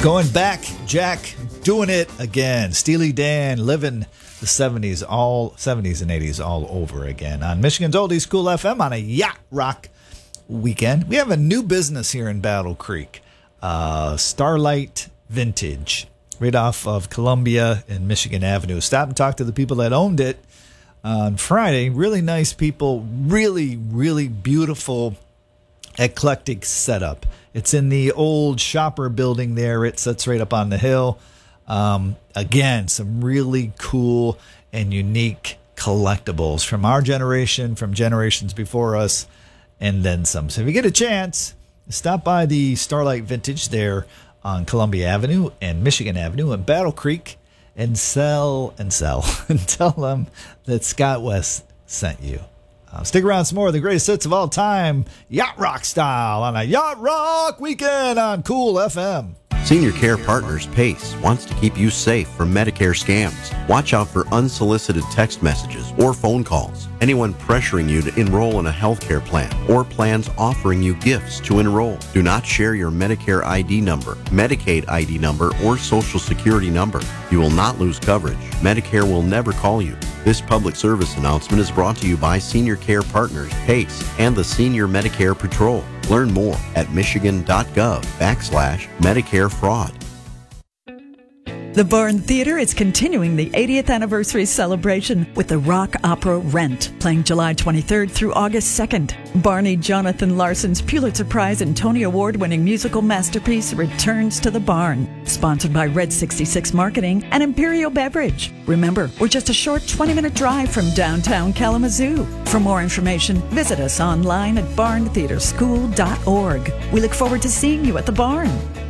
Going back, Jack, doing it again. Steely Dan, living the 70s and 80s all over again on Michigan's Oldies Cool FM on a Yacht Rock weekend. We have a new business here in Battle Creek, Starlight Vintage, right off of Columbia and Michigan Avenue. Stop and talk to the people that owned it on Friday. Really nice people, really, really beautiful, eclectic setup. It's in the old shopper building there. It sits right up on the hill. Again, some really cool and unique collectibles from our generation, from generations before us, and then some. So if you get a chance, stop by the Starlight Vintage there on Columbia Avenue and Michigan Avenue in Battle Creek and sell and tell them that Scott West sent you. Stick around some more of the greatest hits of all time, Yacht Rock style, on a Yacht Rock weekend on Cool FM. Senior Care Partners PACE wants to keep you safe from Medicare scams. Watch out for unsolicited text messages or phone calls. Anyone pressuring you to enroll in a healthcare plan or plans offering you gifts to enroll. Do not share your Medicare ID number, Medicaid ID number, or Social Security number. You will not lose coverage. Medicare will never call you. This public service announcement is brought to you by Senior Care Partners, PACE, and the Senior Medicare Patrol. Learn more at michigan.gov/Medicare fraud. The Barn Theater is continuing the 80th anniversary celebration with the rock opera Rent, playing July 23rd through August 2nd. Barney Jonathan Larson's Pulitzer Prize and Tony Award-winning musical masterpiece returns to the Barn. Sponsored by Red 66 Marketing and Imperial Beverage. Remember, we're just a short 20-minute drive from downtown Kalamazoo. For more information, visit us online at barntheaterschool.org. We look forward to seeing you at the Barn.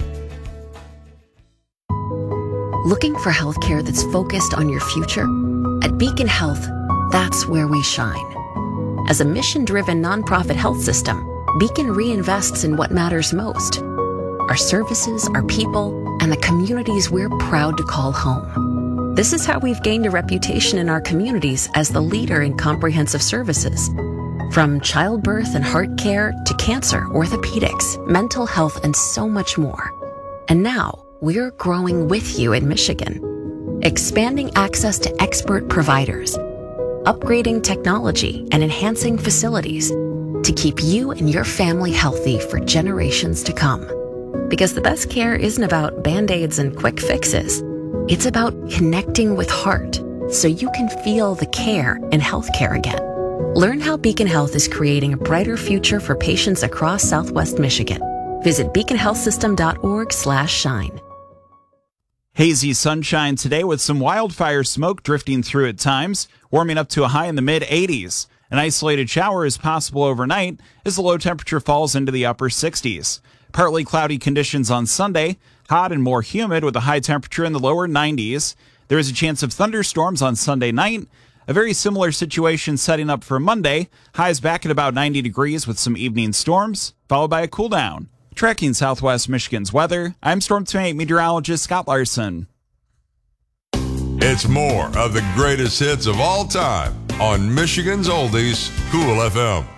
Looking for healthcare that's focused on your future? At Beacon Health, that's where we shine. As a mission-driven nonprofit health system, Beacon reinvests in what matters most: our services, our people, and the communities we're proud to call home. This is how we've gained a reputation in our communities as the leader in comprehensive services. From childbirth and heart care to cancer, orthopedics, mental health, and so much more. And now, we're growing with you in Michigan, expanding access to expert providers, upgrading technology, and enhancing facilities to keep you and your family healthy for generations to come. Because the best care isn't about Band-Aids and quick fixes. It's about connecting with heart so you can feel the care in healthcare again. Learn how Beacon Health is creating a brighter future for patients across Southwest Michigan. Visit beaconhealthsystem.org/shine. Hazy sunshine today with some wildfire smoke drifting through at times, warming up to a high in the mid-80s. An isolated shower is possible overnight as the low temperature falls into the upper 60s. Partly cloudy conditions on Sunday, hot and more humid with a high temperature in the lower 90s. There is a chance of thunderstorms on Sunday night. A very similar situation setting up for Monday. Highs back at about 90 degrees with some evening storms, followed by a cool down. Tracking Southwest Michigan's weather, I'm Storm Team 8 meteorologist Scott Larson. It's more of the greatest hits of all time on Michigan's Oldies Cool FM.